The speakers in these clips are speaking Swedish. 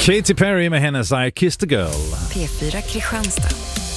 Katy Perry med hennes I Kissed a Girl. P4 Kristianstad.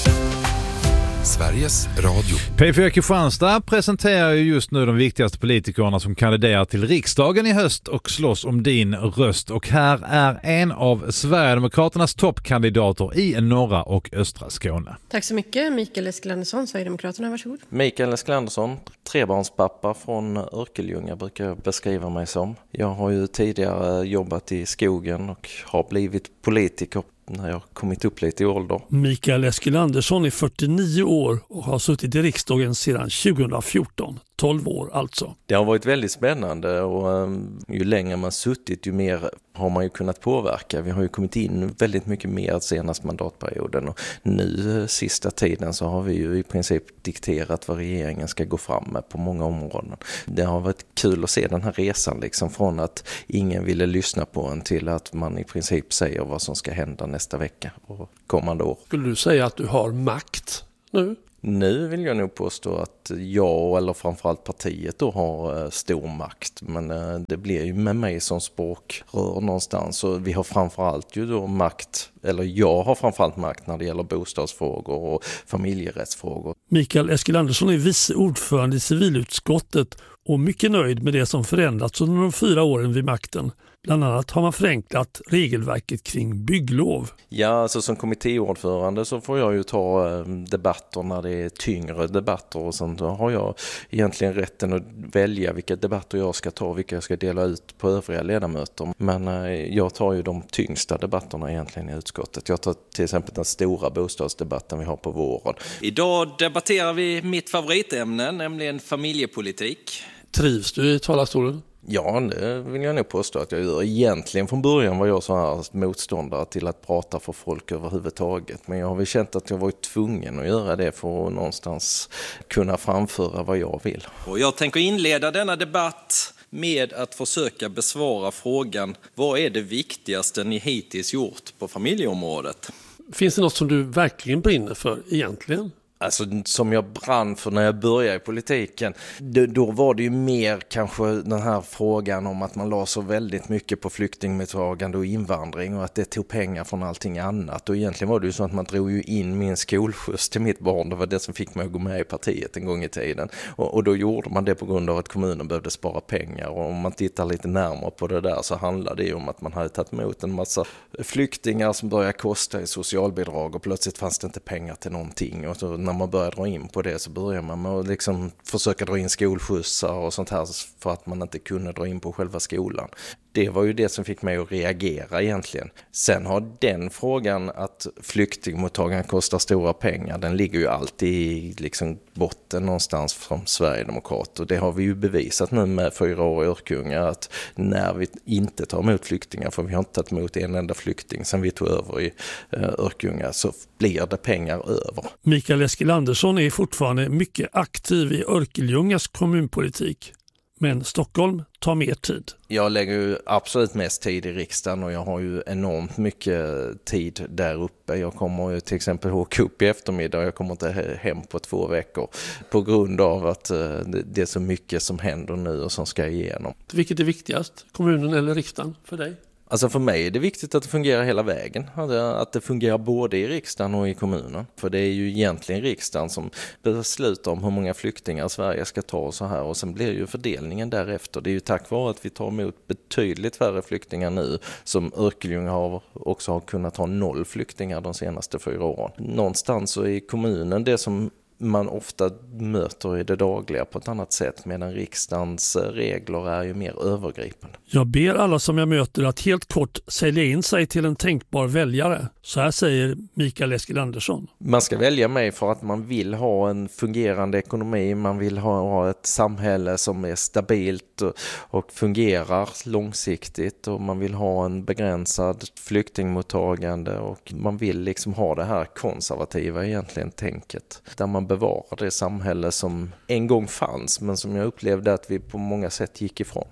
Sveriges Radio. P4 Kristianstad presenterar ju just nu de viktigaste politikerna som kandiderar till riksdagen i höst och slåss om din röst. Och här är en av Sverigedemokraternas toppkandidater i norra och östra Skåne. Tack så mycket. Mikael Eskilandersson, Sverigedemokraterna, varsågod. Mikael Eskilandersson, trebarnspappa från Örkelljunga brukar jag beskriva mig som. Jag har ju tidigare jobbat i skogen och har blivit politiker när jag kommit upp lite i ålder. Mikael Eskilandersson är 49 år och har suttit i riksdagen sedan 2014. 12 år alltså. Det har varit väldigt spännande och ju längre man suttit ju mer har man ju kunnat påverka. Vi har ju kommit in väldigt mycket mer senaste mandatperioden och nu sista tiden så har vi ju i princip dikterat vad regeringen ska gå fram med på många områden. Det har varit kul att se den här resan liksom från att ingen ville lyssna på en till att man i princip säger vad som ska hända nästa vecka och kommande år. Skulle du säga att du har makt nu? Nu vill jag nog påstå att jag eller framförallt partiet då har stor makt. Men det blir ju med mig som språkrör någonstans. Och vi har framförallt ju då makt, eller jag har framförallt makt när det gäller bostadsfrågor och familjerättsfrågor. Mikael Eskilandersson är vice ordförande i civilutskottet och mycket nöjd med det som förändrats under de 4 åren vid makten. Bland annat har man förenklat regelverket kring bygglov. Ja, alltså som kommittéordförande så får jag ju ta debatter när det är tyngre debatter och sånt. Då har jag egentligen rätten att välja vilka debatter jag ska ta, vilka jag ska dela ut på övriga ledamöter. Men jag tar ju de tyngsta debatterna egentligen i utskottet. Jag tar till exempel den stora bostadsdebatten vi har på våren. Idag debatterar vi mitt favoritämne, nämligen familjepolitik. Trivs du i talarstolen? Ja, det vill jag nog påstå att jag gör. Egentligen från början var jag så här motståndare till att prata för folk överhuvudtaget. Men jag har väl känt att jag varit tvungen att göra det för att någonstans kunna framföra vad jag vill. Och jag tänker inleda denna debatt med att försöka besvara frågan: vad är det viktigaste ni hittills gjort på familjeområdet? Finns det något som du verkligen brinner för egentligen? Alltså som jag brann för när jag började i politiken, då var det ju mer kanske den här frågan om att man la så väldigt mycket på flyktingmottagande och invandring och att det tog pengar från allting annat. Och egentligen var det ju så att man drog ju in min skolskjuts till mitt barn. Det var det som fick mig att gå med i partiet en gång i tiden. Och då gjorde man det på grund av att kommunen behövde spara pengar. Och om man tittar lite närmare på det där så handlar det ju om att man hade tagit emot en massa flyktingar som började kosta i socialbidrag och plötsligt fanns det inte pengar till någonting. Och så när man börjar dra in på det så börjar man med att liksom försöka dra in skolskjutsar och sånt här för att man inte kunde dra in på själva skolan. Det var ju det som fick mig att reagera egentligen. Sen har den frågan att flyktingmottagaren kostar stora pengar, den ligger ju alltid i liksom botten någonstans från Sverigedemokrater. Och det har vi ju bevisat nu med 4 år i Örkelljunga att när vi inte tar emot flyktingar, för vi har inte tagit emot en enda flykting sen vi tog över i Örkelljunga, så blir det pengar över. Mikael Eskilandersson är fortfarande mycket aktiv i Örkelljungas kommunpolitik. Men Stockholm tar mer tid. Jag lägger ju absolut mest tid i riksdagen och jag har ju enormt mycket tid där uppe. Jag kommer ju till exempel åka upp i eftermiddag och jag kommer inte hem på 2 veckor på grund av att det är så mycket som händer nu och som ska igenom. Vilket är viktigast, kommunen eller riksdagen för dig? Alltså för mig är det viktigt att det fungerar hela vägen. Att det fungerar både i riksdagen och i kommunen. För det är ju egentligen riksdagen som beslutar om hur många flyktingar Sverige ska ta och så här. Och sen blir ju fördelningen därefter. Det är ju tack vare att vi tar emot betydligt färre flyktingar nu som Örkelljunga också har kunnat ha 0 flyktingar de senaste 4 åren. Någonstans så är kommunen det som man ofta möter i det dagliga på ett annat sätt, medan riksdagens regler är ju mer övergripande. Jag ber alla som jag möter att helt kort sälja in sig till en tänkbar väljare. Så här säger Mikael Eskilandersson. Man ska välja mig för att man vill ha en fungerande ekonomi, man vill ha ett samhälle som är stabilt och fungerar långsiktigt, och man vill ha en begränsad flyktingmottagande, och man vill liksom ha det här konservativa egentligen tänket där man bevarar det samhälle som en gång fanns men som jag upplevde att vi på många sätt gick ifrån.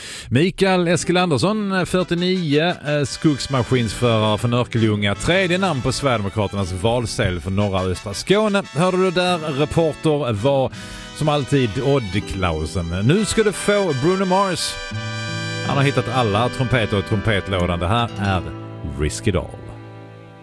Mikael Eskilandersson, 49, skogsmaskinsförare från Örkelljunga, 3:e namn på Sverigedemokraternas valsedel för norra och östra Skåne. Hörde du där, reporter var som alltid Odd Klausen. Nu ska du få Bruno Mars. Han har hittat alla trumpeter och trumpetlådan. Det här är Risk It All.